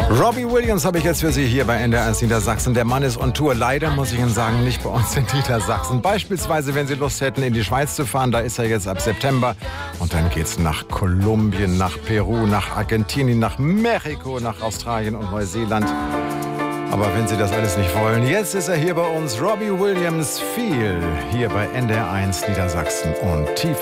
Robbie Williams habe ich jetzt für Sie hier bei NDR1 Niedersachsen. Der Mann ist on Tour. Leider muss ich Ihnen sagen, nicht bei uns in Niedersachsen. Beispielsweise, wenn Sie Lust hätten, in die Schweiz zu fahren, da ist er jetzt ab September. Und dann geht's nach Kolumbien, nach Peru, nach Argentinien, nach Mexiko, nach Australien und Neuseeland. Aber wenn Sie das alles nicht wollen, jetzt ist er hier bei uns. Robbie Williams, Feel, hier bei NDR1 Niedersachsen und tief